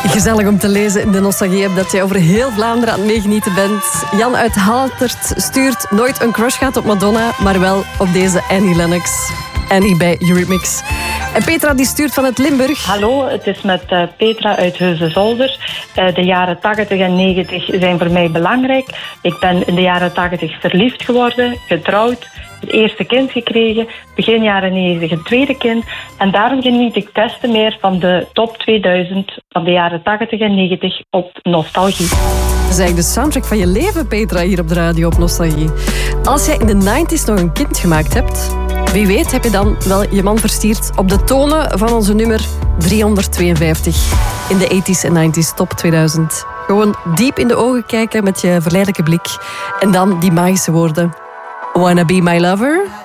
Gezellig om te lezen in de Nostalgie-app dat jij over heel Vlaanderen aan het meegenieten bent. Jan uit Haltert stuurt nooit een crush gaat op Madonna, maar wel op deze Annie Lennox. Annie bij Eurythmics. En Petra die stuurt vanuit Limburg. Hallo, het is met Petra uit Heusden-Zolder. De jaren 80 en 90 zijn voor mij belangrijk. Ik ben in de jaren 80 verliefd geworden, getrouwd, het eerste kind gekregen, begin jaren 90 het tweede kind. En daarom geniet ik des te meer van de top 2000 van de jaren 80 en 90 op Nostalgie. Dat is eigenlijk de soundtrack van je leven, Petra, hier op de radio op Nostalgie. Als jij in de 90s nog een kind gemaakt hebt, wie weet heb je dan wel je man versierd op de tonen van onze nummer 352 in de 80s en 90s top 2000. Gewoon diep in de ogen kijken met je verleidelijke blik en dan die magische woorden. Wanna be my lover?